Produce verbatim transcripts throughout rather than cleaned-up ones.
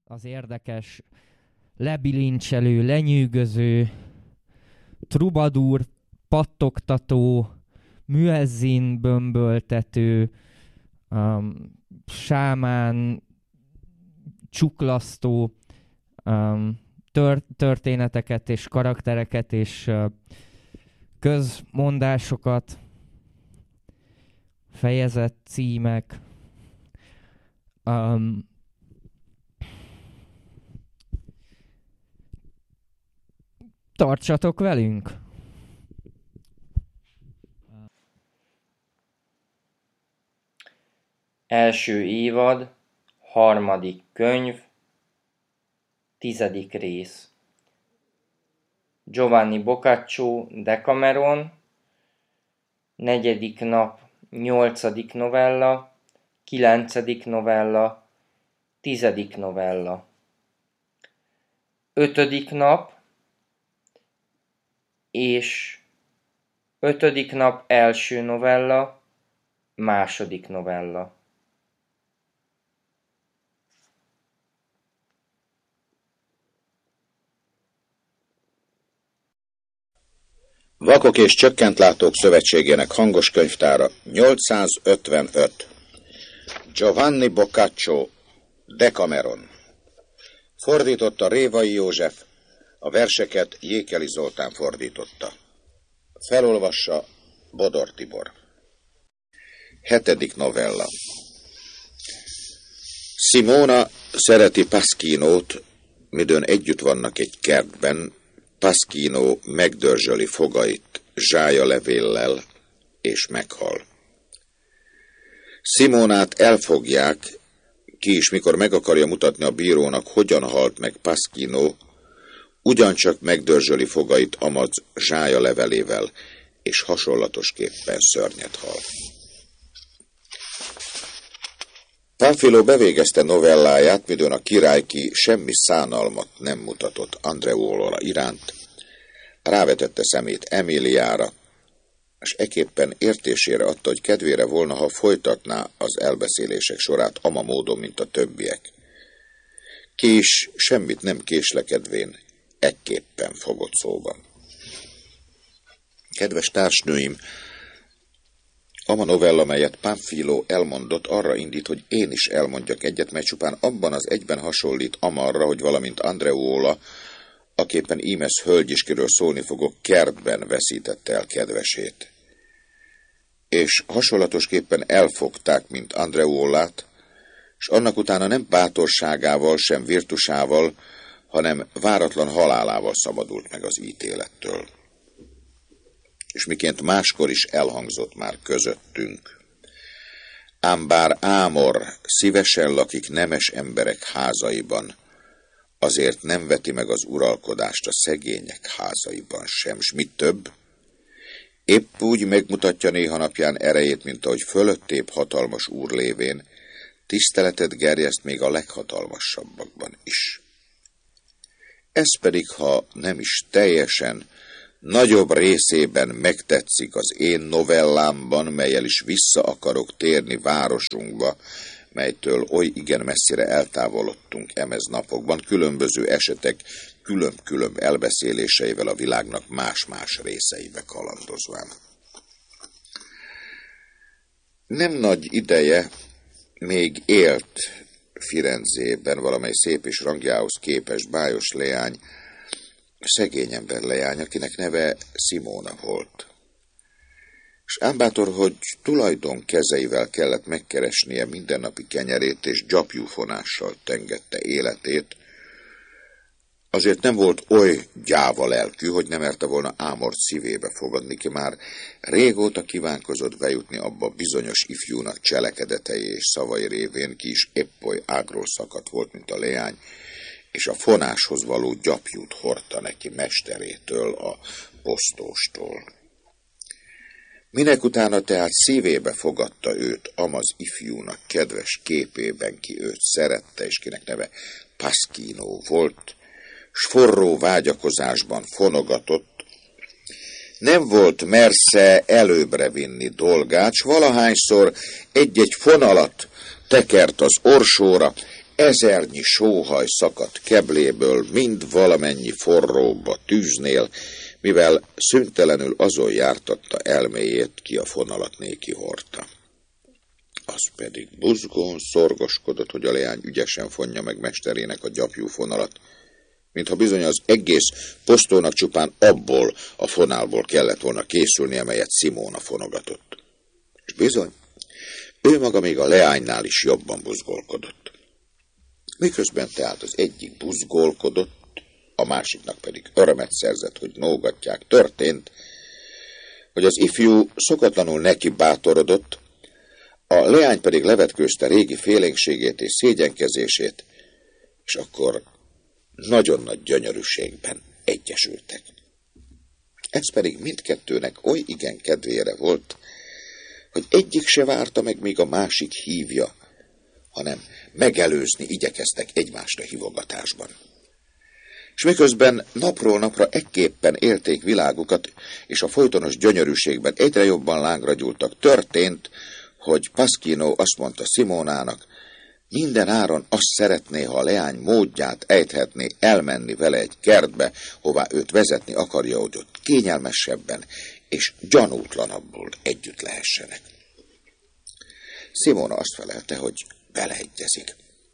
az érdekes, lebilincselő, lenyűgöző, trubadúr, pattogtató, müezzin bömböltető, um, sámán, csuklasztó um, tör- történeteket és karaktereket és uh, közmondásokat, fejezet címek. Um, tartsatok velünk! Első évad, harmadik könyv, tizedik rész. Giovanni Boccaccio, Decameron, negyedik nap, nyolcadik novella, kilencedik novella, tizedik novella. Ötödik nap és ötödik nap első novella, második novella. Vakok és Csökkentlátók Szövetségének hangos könyvtára nyolcszázötvenöt. Giovanni Boccaccio, Decameron. Fordította Révai József, a verseket Jékeli Zoltán fordította. Felolvassa Bodor Tibor. Hetedik novella. Simona szereti Pasquinót, midőn együtt vannak egy kertben. Pasquino megdörzsöli fogait zsájalevéllel, és meghal. Simonát elfogják, ki is mikor meg akarja mutatni a bírónak, hogyan halt meg Pasquino, ugyancsak megdörzsöli fogait Amaz zsájalevelével, és hasonlatosképpen szörnyet hal. Pánfilo bevégezte novelláját, midőn a király, ki semmi szánalmat nem mutatott Andreuola iránt, rávetette szemét Emiliára, és eképpen értésére adta, hogy kedvére volna, ha folytatná az elbeszélések sorát ama módon, mint a többiek. Ki is semmit nem késlekedvén ekképpen fogott szóban. Kedves társnőim, ama novella, melyet Pánfilo elmondott, arra indít, hogy én is elmondjak egyet, mely csupán abban az egyben hasonlít amarra, hogy valamint Andreuola, aképpen ímez hölgyiskiről szólni fogok, kertben veszítette el kedvesét. És hasonlatosképpen elfogták, mint Andreuolát, és annak utána nem bátorságával, sem virtusával, hanem váratlan halálával szabadult meg az ítélettől. És miként máskor is elhangzott már közöttünk. Ám bár Ámor szívesen lakik nemes emberek házaiban, azért nem veti meg az uralkodást a szegények házaiban sem, s mit több, épp úgy megmutatja néha napján erejét, mint ahogy fölöttébb hatalmas úr lévén, tiszteletet gerjeszt még a leghatalmasabbakban is. Ez pedig, ha nem is teljesen, nagyobb részében megtetszik az én novellámban, melyel is vissza akarok térni városunkba, melytől oly igen messzire eltávolodtunk emez napokban, különböző esetek külön-külön elbeszéléseivel a világnak más-más részeibe kalandozván. Nem nagy ideje még élt Firenzében valamely szép és rangjához képes bájos leány, szegény ember leány, akinek neve Simona volt. És ám bátor, hogy tulajdon kezeivel kellett megkeresnie mindennapi kenyerét, és gyapjúfonással tengette életét, azért nem volt oly gyáva lelkű, hogy nem merte volna Ámort szívébe fogadni, ki már régóta kívánkozott bejutni abba bizonyos ifjúnak cselekedetei és szavai révén, ki is épp oly ágról szakadt volt, mint a leány, és a fonáshoz való gyapjút hordta neki mesterétől, a posztóstól. Minek utána tehát szívébe fogadta őt Amaz ifjúnak kedves képében, ki őt szerette, és kinek neve Pasquino volt, s forró vágyakozásban fonogatott, nem volt mersze előbbre vinni dolgát, s valahányszor egy-egy fonalat tekert az orsóra, ezernyi sóhaj szakadt kebléből, mind valamennyi forróbb a tűznél, mivel szüntelenül azon jártatta elméjét, ki a fonalat néki hordta. Az pedig buzgón szorgoskodott, hogy a leány ügyesen fonja meg mesterének a gyapjú fonalat, mintha bizony az egész posztónak csupán abból a fonálból kellett volna készülnie, melyet Simóna fonogatott. És bizony, ő maga még a leánynál is jobban buzgolkodott. Miközben tehát az egyik buzgolkodott, a másiknak pedig örömet szerzett, hogy nógatják, történt, hogy az ifjú szokatlanul neki bátorodott, a leány pedig levetkőzte régi félénkségét és szégyenkezését, és akkor nagyon nagy gyönyörűségben egyesültek. Ez pedig mindkettőnek oly igen kedvére volt, hogy egyik se várta meg, míg a másik hívja, hanem megelőzni igyekeztek egymást a hívogatásban. És miközben napról napra ekképpen élték világukat, és a folytonos gyönyörűségben egyre jobban lángra gyúltak, történt, hogy Pasquino azt mondta Simónának, minden áron azt szeretné, ha a leány módját ejthetné elmenni vele egy kertbe, hová őt vezetni akarja, hogy ott kényelmesebben és gyanútlanabbul együtt lehessenek. Simóna azt felelte, hogy beleegyezik.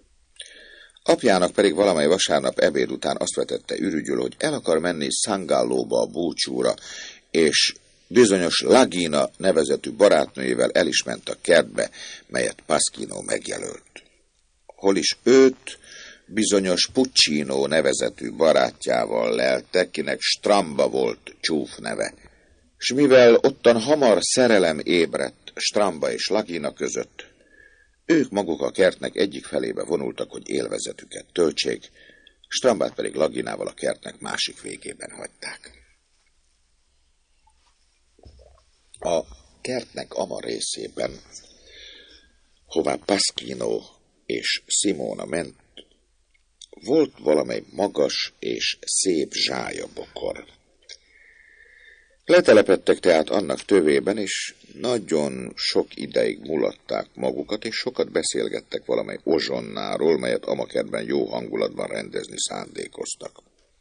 Apjának pedig valamely vasárnap ebéd után azt vetette ürügyül, hogy el akar menni Sangallóba a búcsúra, és bizonyos Lagina nevezetű barátnőjével el is ment a kertbe, melyet Pasquino megjelölt. Hol is őt bizonyos Puccino nevezetű barátjával lelte, kinek Stramba volt csúf neve. S mivel ottan hamar szerelem ébredt Stramba és Lagina között, ők maguk a kertnek egyik felébe vonultak, hogy élvezetüket töltsék, Strambát pedig Laginával a kertnek másik végében hagyták. A kertnek ama részében, hová Pasquino és Simóna ment, volt valamely magas és szép zsályabokor. Letelepedtek tehát annak tövében, és nagyon sok ideig mulatták magukat, és sokat beszélgettek valamely ozsonnáról, melyet amakertben jó hangulatban rendezni szándékoztak.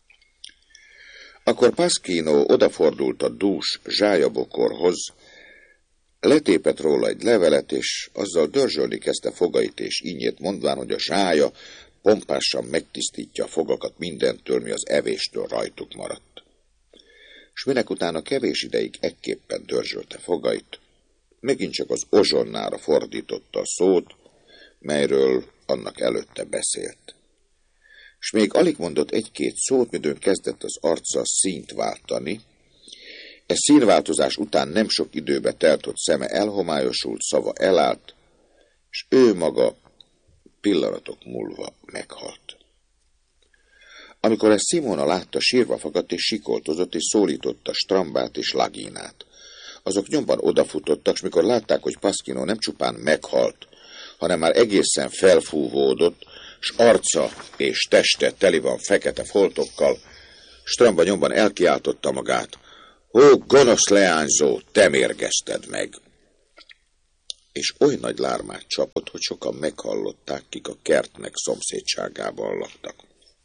Akkor Pasquino odafordult a dús zsályabokorhoz, letépett róla egy levelet, és azzal dörzsölni kezdte fogait és ínyét, mondván, hogy a zsája pompásan megtisztítja a fogakat mindentől, mi az evéstől rajtuk maradt. S minek utána kevés ideig ekképpen dörzsölte fogait, megint csak az ozsonnára fordította a szót, melyről annak előtte beszélt. S még alig mondott egy-két szót, midőn kezdett az arca színt váltani. E színváltozás után nem sok időbe telt, hogy szeme elhomályosult, szava elállt, és ő maga pillanatok múlva meghalt. Amikor ezt Simóna látta, sírva fakadt és sikoltozott, és szólította Strambát és Laginát. Azok nyomban odafutottak, s mikor látták, hogy Pasquino nem csupán meghalt, hanem már egészen felfúvódott, s arca és teste teli van fekete foltokkal, Stramba nyomban elkiáltotta magát, ó, gonosz leányzó, te mérgezted meg! És oly nagy lármát csapott, hogy sokan meghallották, kik a kertnek szomszédságában laktak.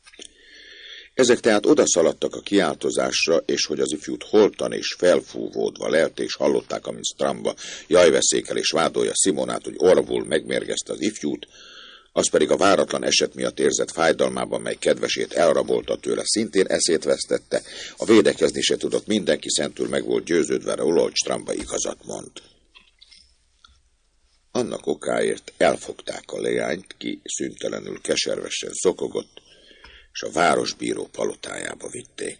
Ezek tehát odaszaladtak a kiáltozásra, és hogy az ifjút holtan és felfúvódva lelte, és hallották, amint Stramba jajveszékel és vádolja Simónát, hogy orvul megmérgezte az ifjút, az pedig a váratlan eset miatt érzett fájdalmában, mely kedvesét elrabolta tőle, szintén eszét vesztette, a védekezni se tudott, mindenki szentül meg volt győződve róla, hogy Stramba igazat mond. Annak okáért elfogták a leányt, ki szüntelenül keservesen szokogott, és a városbíró palotájába vitték.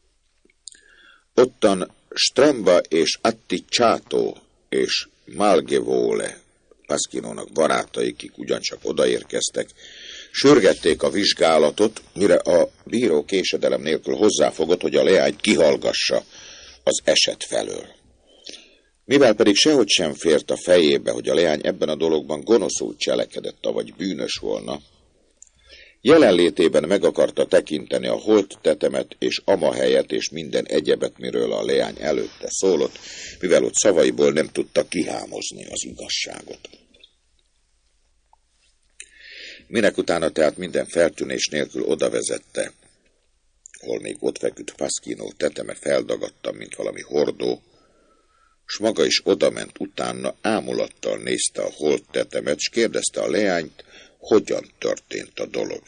Ottan Stramba és Atticciato és Malgevole, Pasquinónak barátai, kik ugyancsak odaérkeztek, sürgették a vizsgálatot, mire a bíró késedelem nélkül hozzáfogott, hogy a leányt kihallgassa az eset felől. Mivel pedig sehogy sem fért a fejébe, hogy a leány ebben a dologban gonoszul cselekedett, avagy bűnös volna, jelenlétében meg akarta tekinteni a holt tetemet és amahelyet és minden egyebet, miről a leány előtte szólott, mivel ott szavaiból nem tudta kihámozni az igazságot. Minek utána tehát minden feltűnés nélkül oda vezette, hol még ott feküdt Pasquino teteme feldagadtam, mint valami hordó, s maga is odament utána, ámulattal nézte a holt tetemet, s kérdezte a leányt, hogyan történt a dolog.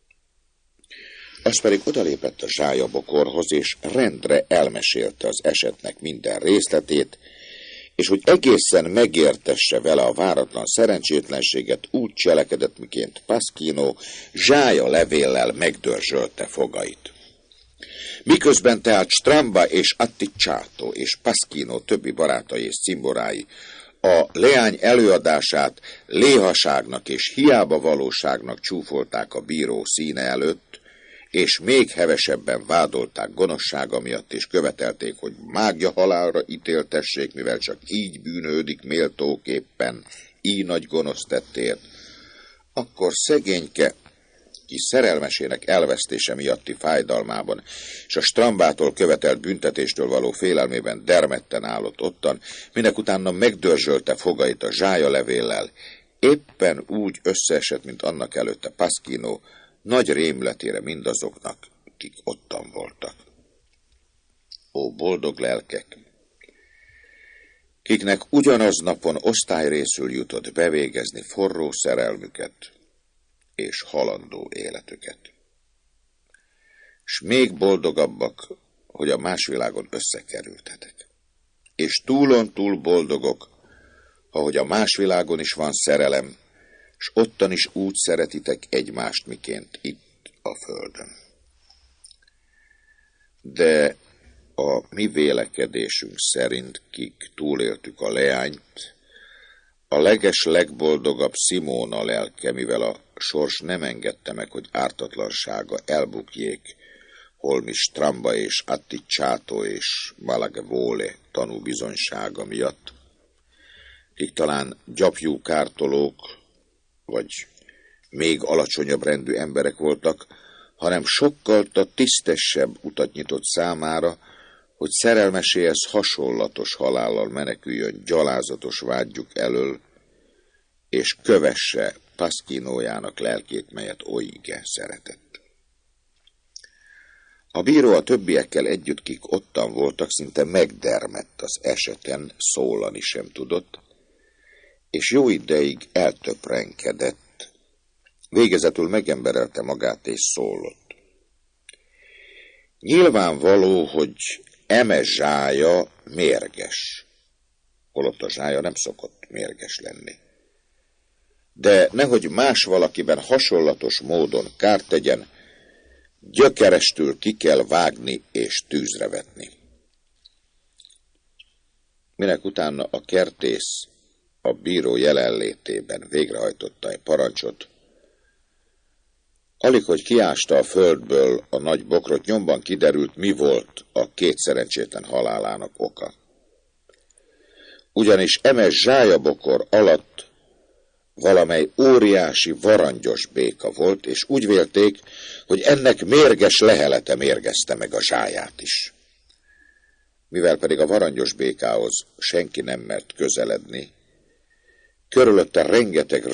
Az pedig odalépett a zsájabokorhoz, és rendre elmesélte az esetnek minden részletét, és hogy egészen megértesse vele a váratlan szerencsétlenséget, úgy cselekedett, miként Pasquino zsája levéllel megdörzsölte fogait. Miközben tehát Stramba és Atticciato és Pasquino többi barátai és cimborái a leány előadását léhaságnak és hiába valóságnak csúfolták a bíró színe előtt, és még hevesebben vádolták gonoszsága miatt, és követelték, hogy mágja halálra ítéltessék, mivel csak így bűnődik méltóképpen, így nagy gonosz tettért, akkor szegényke, ki szerelmesének elvesztése miatti fájdalmában, és a Strambától követelt büntetéstől való félelmében dermedten állott ottan, minek utána megdörzsölte fogait a zsájalevéllel, éppen úgy összeesett, mint annak előtte Pasquino, nagy rémületére mindazoknak, kik ottan voltak. Ó, boldog lelkek! Kiknek ugyanaz napon osztályrészül jutott bevégezni forró szerelmüket és halandó életüket. S még boldogabbak, hogy a más világon összekerültetek. És túlon túl boldogok, ahogy a más világon is van szerelem, s ottan is úgy szeretitek egymást, miként itt a földön. De a mi vélekedésünk szerint, kik túléltük a leányt, a leges legboldogabb Simóna lelke, mivel a sors nem engedte meg, hogy ártatlansága elbukjék, holmi Stramba és Atticciato és Malagevole tanúbizonysága miatt, kik talán gyapjú kártolók, vagy még alacsonyabb rendű emberek voltak, hanem sokkal tisztesebb utat nyitott számára, hogy szerelmeséhez hasonlatos halállal meneküljön gyalázatos vágyjuk elől, és kövesse Pasquinójának lelkét, melyet olyige szeretett. A bíró a többiekkel együtt, kik ottan voltak, szinte megdermedt az eseten, szólani sem tudott, és jó ideig eltöprenkedett, végezetül megemberelte magát és szólott. Nyilvánvaló, hogy eme zsája mérges, holott a zsája nem szokott mérges lenni. De nehogy más valakiben hasonlatos módon kárt tegyen, gyökerestül ki kell vágni és tűzre vetni. Minek utána a kertész a bíró jelenlétében végrehajtotta egy parancsot, alig, hogy kiásta a földből a nagy bokrot, nyomban kiderült, mi volt a két szerencsétlen halálának oka. Ugyanis eme zsájabokor alatt valamely óriási varangyos béka volt, és úgy vélték, hogy ennek mérges lehelete mérgezte meg a zsáját is. Mivel pedig a varangyos békához senki nem mert közeledni, körülötte rengeteg